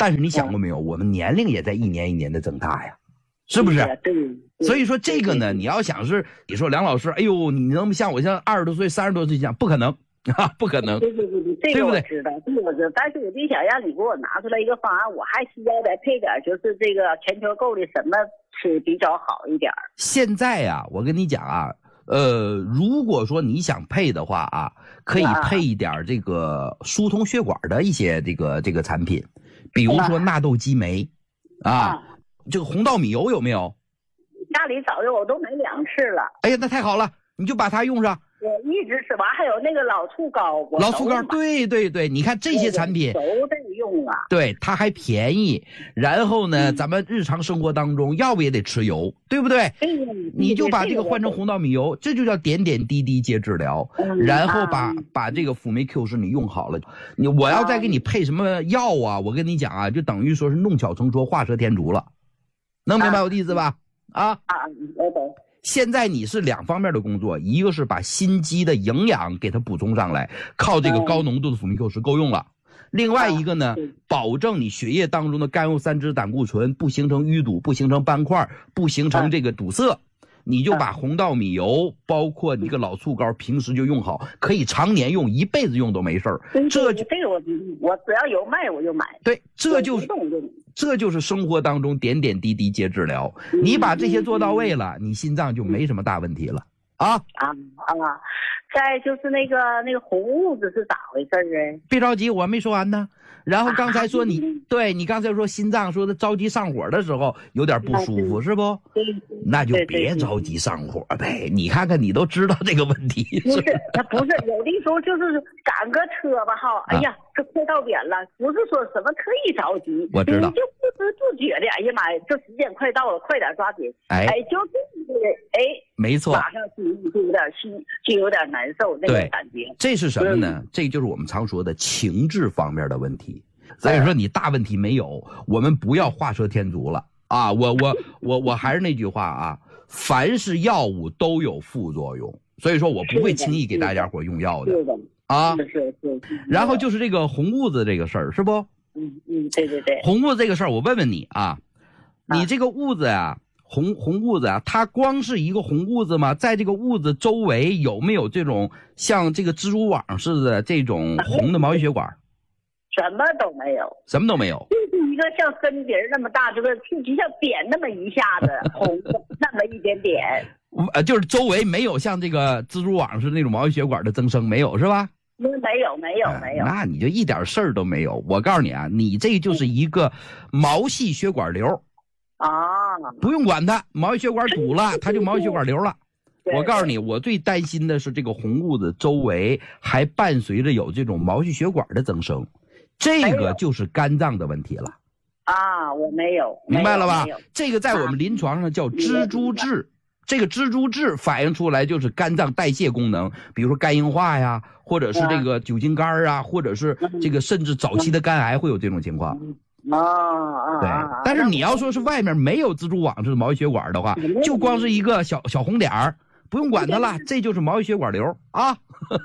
但是你想过没有，我们年龄也在一年一年的增大呀，是不是？ 对。 所以说这个呢，你要想是你说梁老师，哎呦，你能像我像20多岁、30多岁讲，不可能啊，不可能。 对，这个我知道，这个我知道。但是我就想让你给我拿出来一个方案，我还需要再配点，就是这个全球购的什么吃比较好一点。 现在呀，我跟你讲啊，如果说你想配的话啊，可以配一点这个疏通血管的一些这个产品，比如说纳豆激酶啊，这个红稻米油有没有？ 家里早就我都买2次了。 哎呀，那太好了，你就把它用上。 我一直吃完，还有那个老醋膏， 老醋膏，对，你看这些产品都在用啊。 对，它还便宜。然后呢，咱们日常生活当中要不也得吃油，对不对？你就把这个换成红稻米油，这就叫点点滴滴皆治疗。然后把这个辅酶 Q 十你用好了，我要再给你配什么药啊？我跟你讲啊，就等于说是弄巧成拙，画蛇添足了。能明白我的意思吧？ 我懂。 现在你是2方面的工作，一个是把心肌的营养给它补充上来，靠这个高浓度的辅酶 Q 十够用了。另外一个呢，保证你血液当中的甘油三酯胆固醇不形成淤堵，不形成斑块，不形成这个堵塞。你就把红稻米油包括你这个老醋膏平时就用好，可以常年用，一辈子用都没事儿。 这个我只要有卖我就买。 对，这就是生活当中点点滴滴皆治疗。你把这些做到位了，你心脏就没什么大问题了啊。 再就是那个红痦子是咋回事啊？ 别着急，我还没说完呢。然后刚才说你刚才说心脏说的着急上火的时候有点不舒服，是不？那就别着急上火呗。你看看你都知道这个问题。 不是有的时候就是赶个车吧哈，哎呀，这快到点了，不是说什么特意着急， 我知道， 你就不知不觉的，哎呀妈呀，这时间快到了，快点抓紧，就是没错， 马上就有点难受那个感觉。这是什么呢？这就是我们常说的情志方面的问题。所以说你大问题没有，我们不要画蛇添足了啊！我还是那句话啊，凡是药物都有副作用，所以说我不会轻易给大家伙用药的啊。是。然后就是这个红痦子这个事儿，是不？ 对。 红痦子这个事儿，我问问你啊，你这个痦子呀，红痦子啊，它光是一个红痦子吗？在这个痦子周围有没有这种像这个蜘蛛网似的这种红的毛细血管？ 什么都没有，就是一个像针鼻那么大，就像点那么一下子红那么一点点。 就是周围没有像这个蜘蛛网似的那种毛细血管的增生，没有是吧？ 没有。 那你就一点事儿都没有。我告诉你啊，你这就是一个毛细血管瘤不用管它，毛细血管堵了，它就毛细血管瘤了。我告诉你，我最担心的是这个红痦子周围还伴随着有这种毛细血管的增生。这个就是肝脏的问题了我没有， 明白了吧？这个在我们临床上叫蜘蛛痣，这个蜘蛛痣反映出来就是肝脏代谢功能，比如说肝硬化呀，或者是这个酒精肝啊，或者是这个甚至早期的肝癌会有这种情况。对，但是你要说是外面没有蜘蛛网似的毛细血管的话，就光是一个小红点儿，不用管它了，这就是毛细血管瘤啊。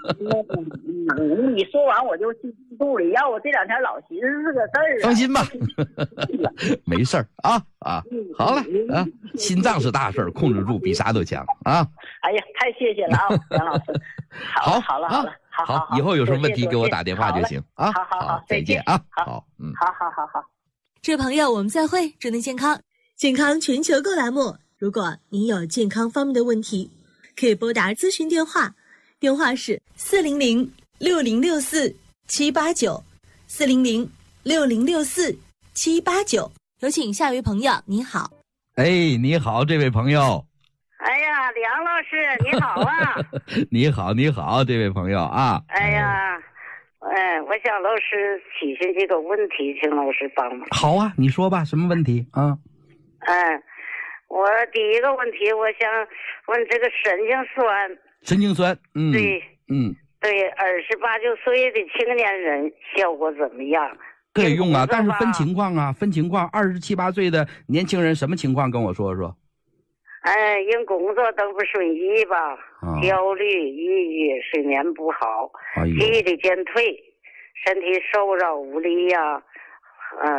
你说完我就记住了，要我这2天老寻思这个事儿。 放心吧，没事儿啊。好了啊，心脏是大事儿，控制住比啥都强啊。 哎呀，太谢谢了啊，杨老师。好了， 好，以后有什么问题给我打电话就行啊。 好， 再见啊。好， 好。 这位朋友，我们再会，祝您健康。健康全球购栏目，如果您有健康方面的问题，可以拨打咨询电话，电话是400-6064-789，400-6064-789。有请下一位朋友，你好。 你好，这位朋友。 哎呀，梁老师你好啊。 你好，这位朋友啊。 哎呀，我想老师提醒几个问题，请老师帮忙。 好啊，你说吧，什么问题啊？ 我第一个问题，我想问这个神经酸，对，28、29岁的青年人效果怎么样？ 可以用啊，但是分情况27、28岁的年轻人什么情况跟我说说。 因工作都不顺意吧，焦虑、抑郁、睡眠不好，体力减退，身体瘦弱无力呀，